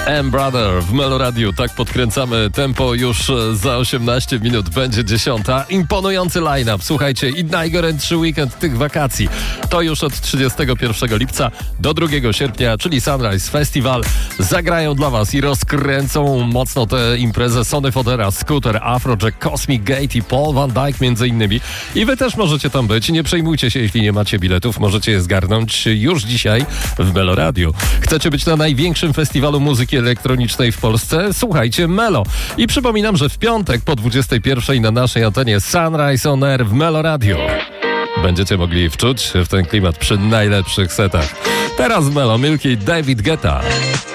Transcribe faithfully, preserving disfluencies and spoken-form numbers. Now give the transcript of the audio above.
M Brother w Meloradiu. Tak podkręcamy tempo. Już za osiemnaście minut będzie dziesiąta. Imponujący line-up. Słuchajcie, i najgorętszy weekend tych wakacji. To już od trzydziestego pierwszego lipca do drugiego sierpnia, czyli Sunrise Festival. Zagrają dla was i rozkręcą mocno tę imprezę Sonny Fodera, Scooter, Afrojack, Cosmic Gate i Paul Van Dyke między innymi. I wy też możecie tam być. Nie przejmujcie się, jeśli nie macie biletów. Możecie je zgarnąć już dzisiaj w Meloradiu. Chcecie być na największym festiwalu muzyki elektronicznej w Polsce? Słuchajcie Melo. I przypominam, że w piątek po dwudziestej pierwszej na naszej antenie Sunrise on Air w Meloradiu. Będziecie mogli wczuć w ten klimat przy najlepszych setach. Teraz Melo, Milky, David Guetta.